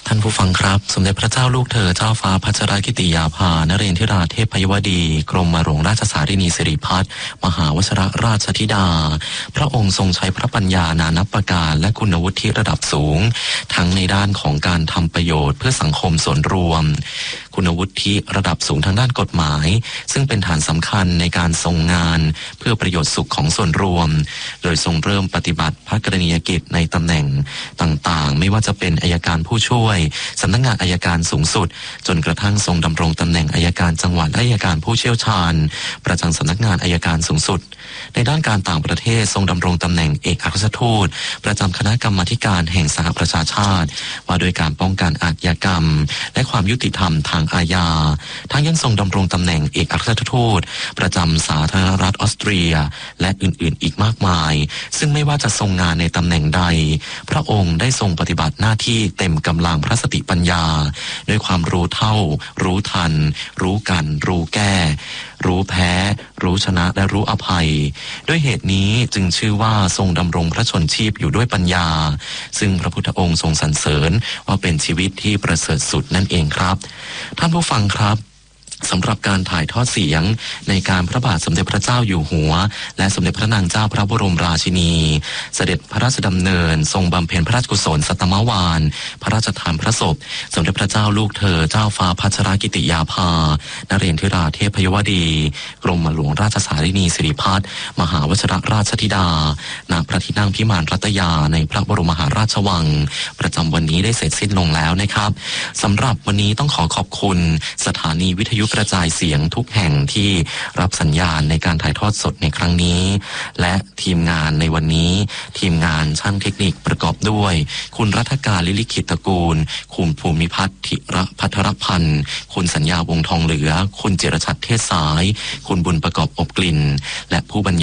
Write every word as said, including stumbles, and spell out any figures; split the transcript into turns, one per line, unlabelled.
ท่านผู้ฟังครับสมเด็จพระเจ้าลูกเธอเจ้าฟ้าพัชรกิติยาภานเรนทิราเทพยวดีกรมหลวงราชสารินีสิริพัฒน์มหาวชิรราชธิดาพระองค์ทรงใช้พระปัญญานานับประการและคุณวุฒิระดับสูงทั้งในด้านของการทำประโยชน์เพื่อสังคมส่วนรวมคุณวุฒิระดับสูงทางด้านกฎหมายซึ่งเป็นฐานสำคัญในการทรงงานเพื่อประโยชน์สุขของส่วนรวมโดยทรงเริ่มปฏิบัติพระกรณียกิจในตำแหน่งต่างๆไม่ว่าจะเป็นอัยการผู้ช่วยสำนักงานอัยการสูงสุดจนกระทั่งทรงดำรงตำแหน่งอัยการจังหวัดและอัยการผู้เชี่ยวชาญประจำสำนักงานอัยการสูงสุดในด้านการต่างประเทศทรงดำรงตำแหน่งเอกอัครราชทูตประจำคณะกรรมาการแห่งสหประชาชาติว่าโดยการป้องกันอาชญากรรมและความยุติธรรมทางอาญาทั้งยังทรงดำรงตำแหน่งเอกอัครราชทูตประจำสาธารณรัฐออสเตรียและอื่นๆอีกมากมายซึ่งไม่ว่าจะทรงงานในตำแหน่งใดพระองค์ได้ทรงปฏิบัติหน้าที่เต็มกำลังพระสติปัญญาด้วยความรู้เท่ารู้ทันรู้กันรู้แก้รู้แพ้รู้ชนะและรู้อภัยด้วยเหตุนี้จึงชื่อว่าทรงดำรงพระชนชีพอยู่ด้วยปัญญาซึ่งพระพุทธองค์ทรงสรรเสริญว่าเป็นชีวิตที่ประเสริฐสุดนั่นเองครับท่านผู้ฟังครับสำหรับการถ่ายทอดเสียงในการพระบาทสมเด็จพระเจ้าอยู่หัวและสมเด็จพระนางเจ้าพระบรมราชินีเสด็จพระราชดำเนินทรงบำเพ็ญพระราชกุศลสัตมวาลพระราชทานพระศพสมเด็จพระเจ้าลูกเธอเจ้าฟ้าพัชรกิติยาภานเรนทิราเทพยวดีกรมหลวงราชสารินีสิริพัฒน์มหาวชิรราชธิดาณพระที่นั่งพิมานรัตยาในพระบรมมหาราชวังประจำวันนี้ได้เสร็จสิ้นลงแล้วนะครับสำหรับวันนี้ต้องขอขอบคุณสถานีวิทยุกระจายเสียงทุกแห่งที่รับสัญญาณในการถ่ายทอดสดในครั้งนี้และทีมงานในวันนี้ทีมงานช่างเทคนิคประกอบด้วยคุณรัฐการลิลิขิตตระกูลคุณภูมิพัฒน์ธิระพัทรพันธ์คุณสัญญาวงทองเหลือคุณจิรชัดเทศสายคุณบุญประกอบอบกลิ่นและผู้บรรยาย